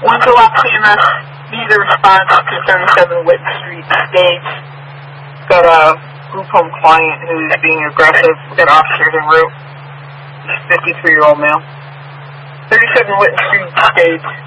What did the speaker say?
One's a last CMS. Needs a response to 37 Whitten Street, states. Got a group home client who's being aggressive. Got officers en route. 53-year-old male. 37 Whitten Street, states.